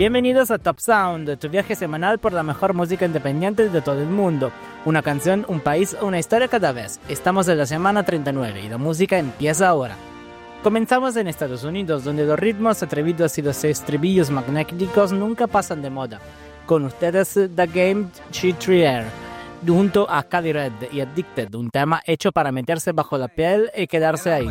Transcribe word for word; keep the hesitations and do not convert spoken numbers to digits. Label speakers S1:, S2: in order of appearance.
S1: Bienvenidos a Top Sound, tu viaje semanal por la mejor música independiente de todo el mundo. Una canción, un país, una historia cada vez. Estamos en la semana treinta y nueve y la música empieza ahora. Comenzamos en Estados Unidos, donde los ritmos atrevidos y los estribillos magnéticos nunca pasan de moda. Con ustedes, The Game Cheater, junto a Cali Red y Addicted, un tema hecho para meterse bajo la piel y quedarse ahí.